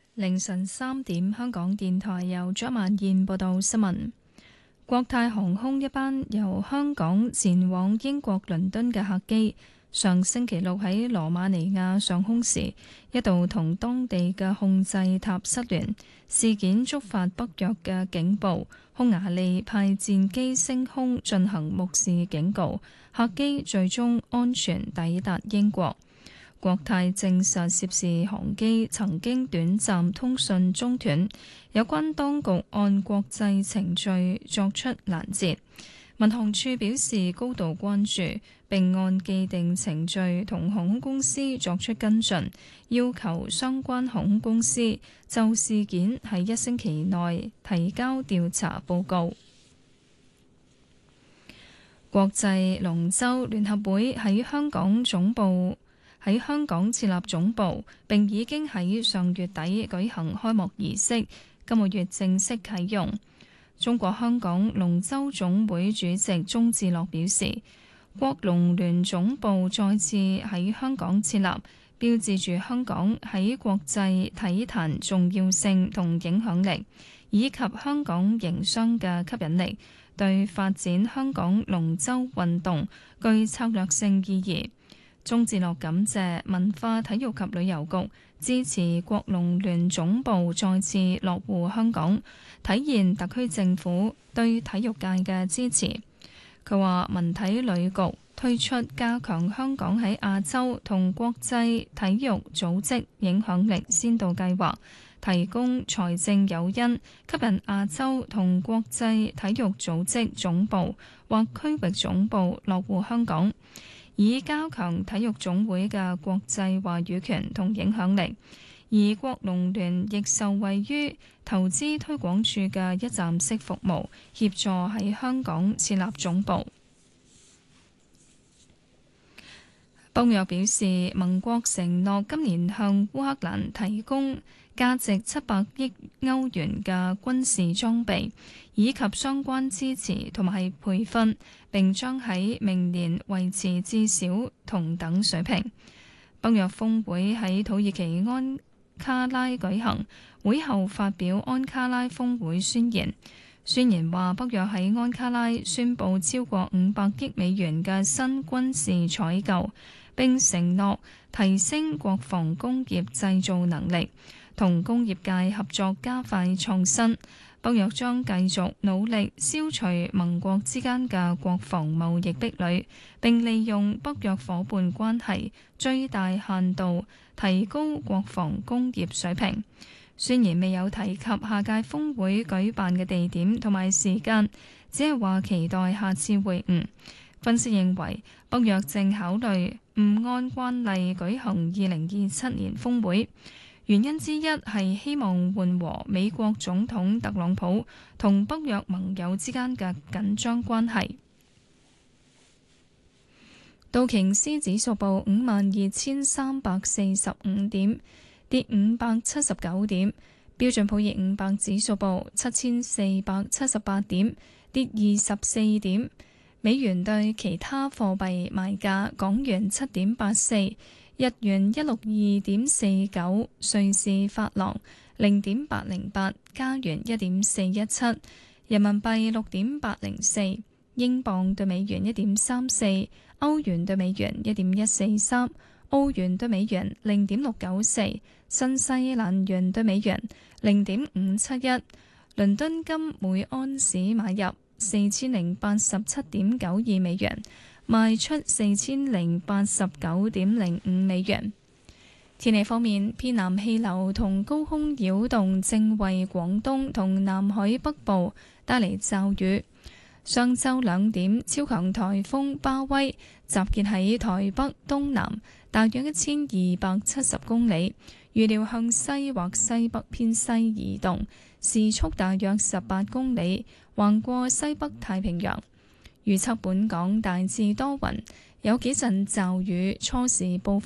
凌晨3點，香港電台由張曼燕報道新聞。國泰航空一班由香港前往英國倫敦嘅客機，上星期六喺羅馬尼亞上空時，一度同當地嘅控制塔失聯，事件觸發北約嘅警報，匈牙利派戰機升空進行目視警告，客機最終安全抵達英國。國泰證實涉事航機曾經短暫通訊中斷，有關當局按國際程序作出攔截。民航處表示高度關注，並按既定程序同航空公司作出跟進，要求相關航空公司就事件喺1星期內提交調查報告。國際龍舟聯合會喺香港設立總部，並已經喺上月底舉行開幕儀式，今個月正式啟用。中國香港龍舟總會主席鍾志樂表示，國龍聯總部再次喺香港設立，標誌住香港喺國際體壇重要性同影響力，以及香港營商嘅吸引力，對發展香港龍舟運動具策略性意義。鍾志樂感謝文化體育及旅遊局支持國龍聯總部再次落戶香港，體現特區政府對體育界嘅支持。佢話文體旅局推出加強香港喺亞洲同國際體育組織影響力先導計劃，提供財政誘因，吸引亞洲同國際體育組織總部或區域總部落戶香港，以加強體育總會嘅國際話語權同影響力，而國龍聯亦受惠於投資推廣署嘅一站式服務，協助喺香港設立總部。北約表示，盟國承諾今年向烏克蘭提供價值700億歐元嘅軍事裝備，以及相關支持同埋培訓，並將喺明年維持至少同等水平。北約峰會喺土耳其安卡拉舉行，會後發表安卡拉峰會宣言。宣言話，北約喺安卡拉宣布超過500億美元嘅新軍事採購，並承諾提升國防工業製造能力，同工業界合作加快創新。北約將繼續努力消除盟國之間嘅國防貿易壁壘，並利用北約夥伴關係最大限度提高國防工業水平。宣言未有提及下屆峰會舉辦嘅地點同埋時間，只係話期待下次會晤。分析認為，北約正考慮唔按慣例舉行2027年峰會，原因之一係希望緩和美國總統特朗普同北約盟友之間嘅緊張關係。道瓊斯指數報52,345點，跌579點；標準普爾500指數報7,478點，跌24點。美元對其他貨幣賣價：港元7.84，日元162.49，瑞士法郎0.808，加元1.417，人民幣6.804，英鎊對美元1.34，歐元對美元1.143，澳元對美元0.694，新西蘭元對美元0.571。倫敦金每安士買入4087.92美元，賣出4089.05美元。天氣方面，偏南氣流同高空擾動正為廣東同南海北部帶嚟驟雨。上晝2點，超強颱風巴威集結喺台北東南大約1270公里，預料向西或西北偏西移動，時速大約18公里，橫過西北太平洋。預測本港大致多雲，有幾陣驟雨，初時部分